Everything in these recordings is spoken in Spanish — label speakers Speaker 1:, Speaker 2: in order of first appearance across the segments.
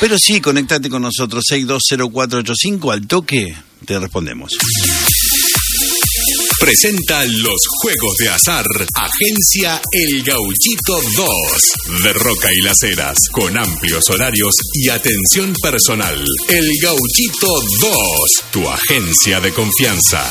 Speaker 1: Pero sí, conectate con nosotros, 620485, al toque te respondemos.
Speaker 2: Presenta los Juegos de Azar, Agencia El Gauchito 2, de Roca y Las Heras, con amplios horarios y atención personal. El Gauchito 2, tu agencia de confianza.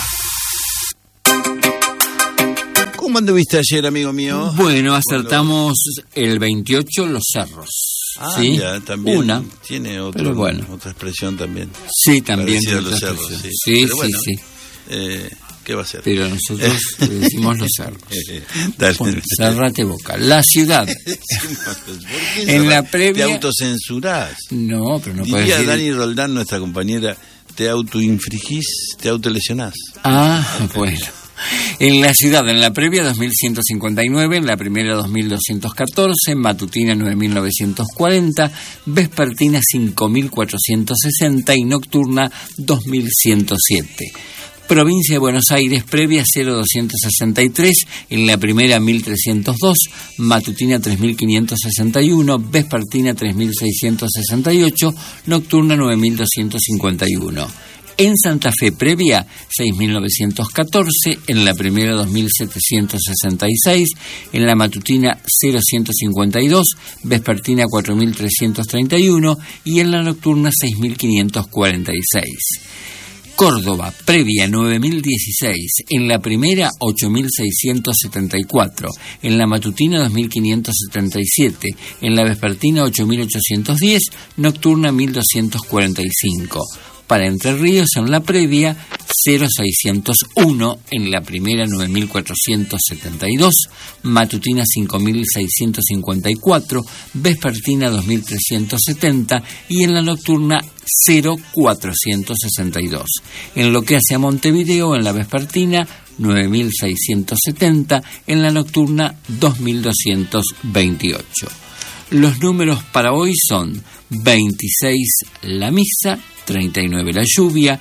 Speaker 1: ¿Cómo anduviste ayer, amigo mío?
Speaker 3: Bueno, acertamos el 28, los cerros. ¿Sí?
Speaker 1: Ya, también
Speaker 3: una.
Speaker 1: Tiene
Speaker 3: Pero bueno.
Speaker 1: otra expresión también.
Speaker 3: Sí, también.
Speaker 1: Parecida a los cerros, sí.
Speaker 3: Sí,
Speaker 1: pero bueno,
Speaker 3: sí.
Speaker 1: ¿Qué va a ser?
Speaker 3: Pero nosotros le decimos los cerros.
Speaker 1: Dale.
Speaker 3: Bueno, cerrate boca. La ciudad. En la previa...
Speaker 1: ¿Te autocensurás?
Speaker 3: No, pero no puedes
Speaker 1: decir...
Speaker 3: decir...
Speaker 1: Dani Roldán, nuestra compañera, te autoinfligís, te autolesionás.
Speaker 3: Bueno. En la ciudad, en la previa 2159, en la primera 2214, matutina 9940, vespertina 5460 y nocturna 2107. Provincia de Buenos Aires, previa 0263, en la primera 1302, matutina 3561, vespertina 3668, nocturna 9251. En Santa Fe, previa 6.914, en la primera 2.766, en la matutina 0.152, vespertina 4.331 y en la nocturna 6.546. Córdoba, previa 9.016, en la primera 8.674, en la matutina 2.577, en la vespertina 8.810, nocturna 1.245. Para Entre Ríos, en la previa 0601, en la primera 9472, matutina 5654, vespertina 2370 y en la nocturna 0462. En lo que hace a Montevideo, en la vespertina 9670, en la nocturna 2228. Los números para hoy son 26 la misa, 39 la lluvia,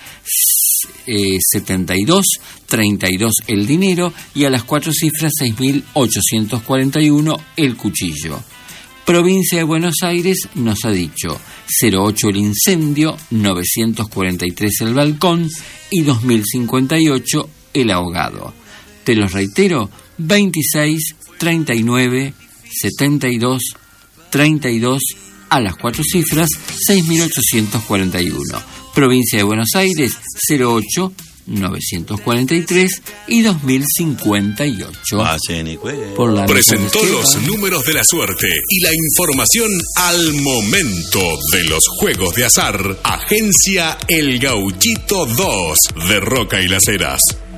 Speaker 3: 72, 32 el dinero y a las 4 cifras 6.841 el cuchillo. Provincia de Buenos Aires nos ha dicho 08 el incendio, 943 el balcón y 2058 el ahogado. Te los reitero, 26, 39, 72, 32 a las 4 cifras 6.841. Provincia de Buenos Aires 08 943 y 2058.
Speaker 2: Por la presentó los números de la suerte y la información al momento de los Juegos de Azar. Agencia El Gauchito 2 de Roca y Las Heras.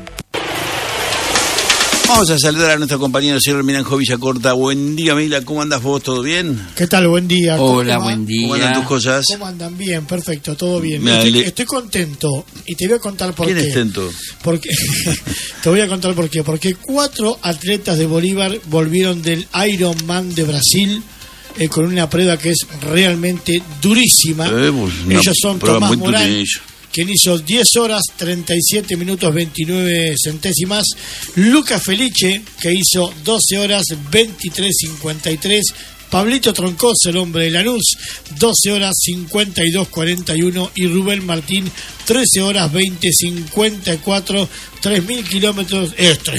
Speaker 1: Vamos a saludar a nuestro compañero señor Miranjo Villacorta. Buen día, Mila, ¿cómo andas vos? ¿Todo bien?
Speaker 4: ¿Qué tal? Buen día.
Speaker 3: Hola, buen día.
Speaker 1: ¿Cómo andan tus cosas?
Speaker 4: ¿Cómo andan? Bien, perfecto, todo bien. Estoy contento y te voy a contar por qué.
Speaker 1: ¿Quién es Tento?
Speaker 4: Porque te voy a contar por qué. Porque 4 atletas de Bolívar volvieron del Ironman de Brasil con una prueba que es realmente durísima. Ellos son Tomás Morán, quien hizo 10 horas 37 minutos 29 centésimas, Lucas Felice, que hizo 12 horas 23 53, Pablito Troncoso, el hombre de Lanús, 12 horas 52 41 y Rubén Martín, 13 horas 20 54, 3 kilómetros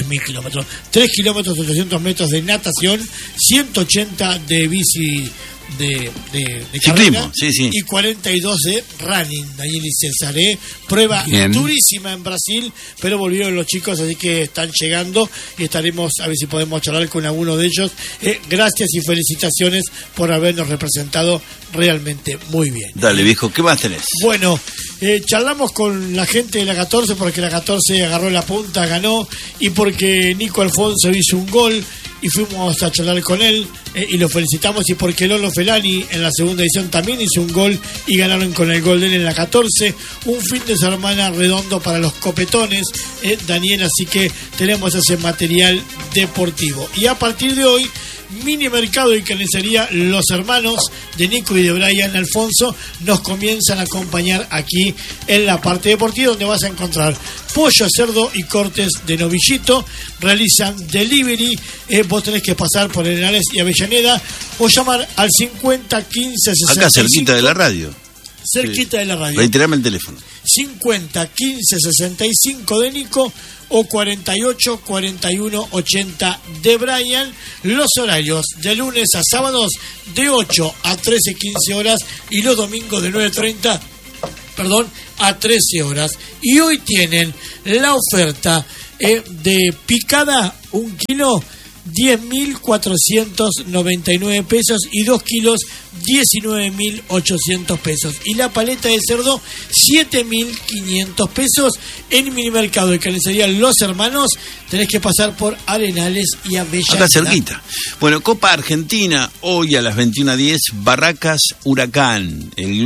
Speaker 4: 800 metros de natación, 180 de bici de carrera,
Speaker 1: sí.
Speaker 4: Y 42 de running. Daniel y César, prueba durísima en Brasil, pero volvieron los chicos, así que están llegando y estaremos a ver si podemos charlar con alguno de ellos. Gracias y felicitaciones por habernos representado realmente muy bien.
Speaker 1: Dale, viejo, ¿qué más tenés?
Speaker 4: Bueno, charlamos con la gente de la 14 porque la 14 agarró la punta, ganó, y porque Nico Alfonso hizo un gol y fuimos a charlar con él y lo felicitamos, y porque Lolo Felani en la segunda edición también hizo un gol y ganaron con el gol de él en la 14. Un fin de semana redondo para los copetones, Daniel, así que tenemos ese material deportivo. Y a partir de hoy Mini Mercado y Carnicería Los Hermanos de Nico y de Brian Alfonso nos comienzan a acompañar aquí en la parte deportiva, donde vas a encontrar pollo, cerdo y cortes de novillito. Realizan delivery, vos tenés que pasar por Arenales y Avellaneda o llamar al 50 15 65.
Speaker 1: Acá cerquita de la radio.
Speaker 4: Cerquita de la radio.
Speaker 1: Reiterame el teléfono.
Speaker 4: 50 15 65 de Nico o 48 41 80 de Brian. Los horarios de lunes a sábados de 8 a 13 15 horas y los domingos de 9:30 a 13 horas. Y hoy tienen la oferta de picada, 1 kilo 10.499 pesos y 2 kilos 19.800 pesos. Y la paleta de cerdo 7.500 pesos en Minimercado de Carnicería Los Hermanos. Tenés que pasar por Arenales y Avellaneda.
Speaker 1: Acá cerquita. Bueno, Copa Argentina, hoy a las 21:10, Barracas Huracán. El